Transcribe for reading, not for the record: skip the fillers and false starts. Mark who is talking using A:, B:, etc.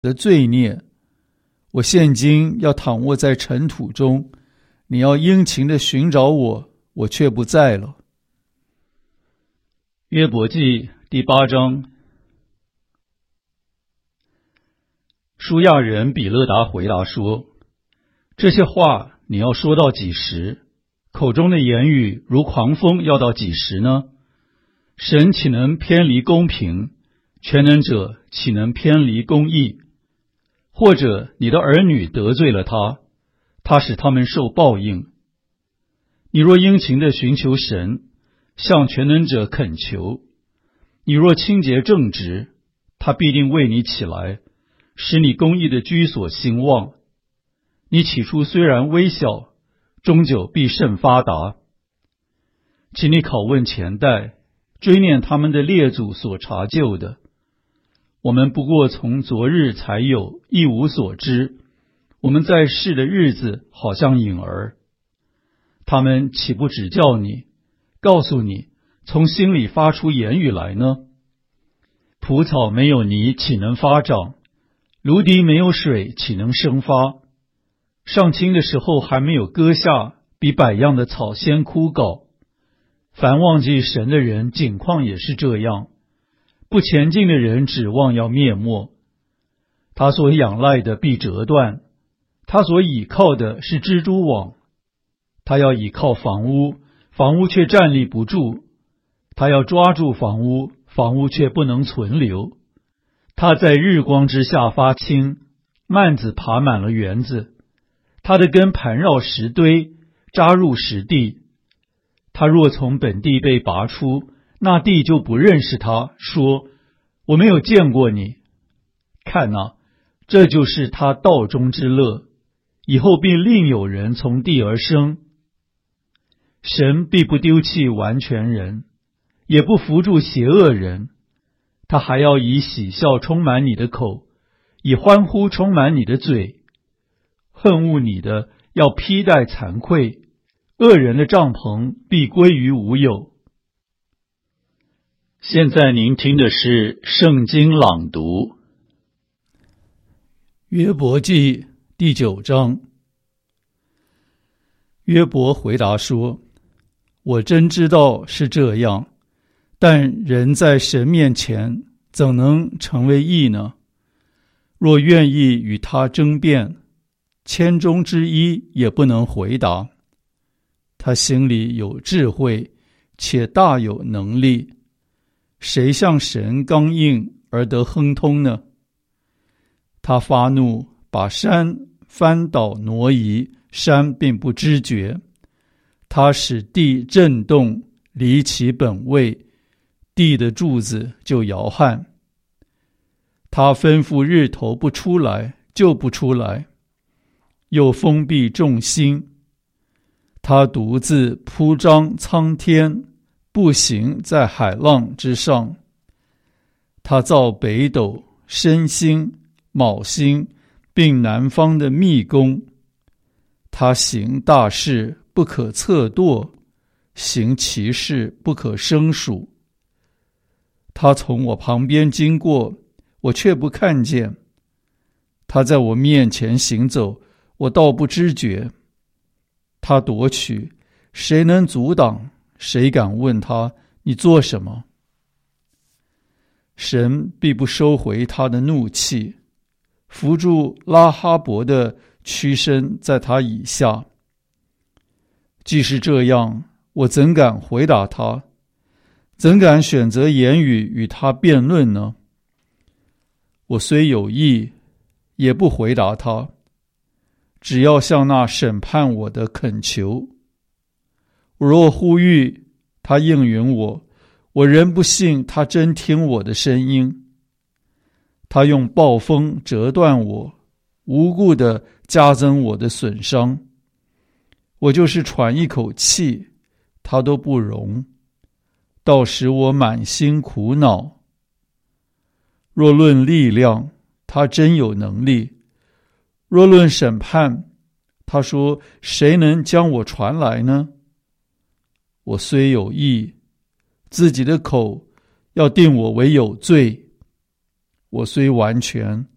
A: 的罪孽。我现今要躺卧在尘土中，你要殷勤地寻找我，我却不在了。
B: 约伯记第8章。舒亚人比勒达回答说：这些话你要说到几时？口中的言语如狂风，要到几时呢？神岂能偏离公平？全能者岂能偏离公义？或者你的儿女得罪了他，他使他们受报应。你若殷勤地寻求神，向全能者恳求，你若清洁正直，他必定为你起来，使你公义的居所兴旺。你起初虽然微小，终究必甚发达。请你拷问前代，追念他们的列祖所查究的。我们不过从昨日才有，一无所知。我们在世的日子好像影儿。他们岂不指教你，告诉你，从心里发出言语来呢？蒲草没有泥，岂能发长？芦荻没有水，岂能生发？上青的时候还没有割下，比百样的草先枯槁。凡忘记神的人，景况也是这样。不前进的人指望要灭没，他所仰赖的必折断，他所倚靠的是蜘蛛网。他要倚靠房屋，房屋却站立不住；他要抓住房屋，房屋却不能存留。他在日光之下发青，蔓子爬满了园子。他的根盘绕石堆，扎入石地。他若从本地被拔出，那地就不认识他，说：我没有见过你。看哪，这就是他道中之乐，以后必另有人从地而生。神必不丢弃完全人，也不扶助邪恶人。他还要以喜笑充满你的口，以欢呼充满你的嘴。恨恶你的要披戴惭愧，恶人的帐篷必归于无有。现在您听的是圣经朗读。
A: 约伯记第9章。约伯回答说：我真知道是这样，但人在神面前怎能成为义呢？若愿意与他争辩，1000中之1也不能回答。他心里有智慧，且大有能力。谁向神刚硬而得亨通呢？他发怒，把山翻倒挪移，山并不知觉。他使地震动，离其本位，地的柱子就摇撼。他吩咐日头不出来，就不出来，又封闭众星。他独自铺张苍天，步行在海浪之上。他造北斗、申星、昴星，并南方的密宫。他行大事，不可测度，行奇事，不可胜数。他从我旁边经过，我却不看见。他在我面前行走，我倒不知觉。他夺取，谁能阻挡？谁敢问他，你做什么？神必不收回他的怒气，扶住拉哈伯的屈身在他以下。既是这样，我怎敢回答他？怎敢选择言语与他辩论呢？我虽有意，也不回答他，只要向那审判我的恳求。我若呼吁，他应允我，我仍不信他真听我的声音。他用暴风折断我，无故地加增我的损伤。我就是喘一口气，他都不容，倒使我满心苦恼。若论力量，他真有能力；若论审判，他说：谁能将我传来呢？我虽有意，自己的口要定我为有罪；我虽完全，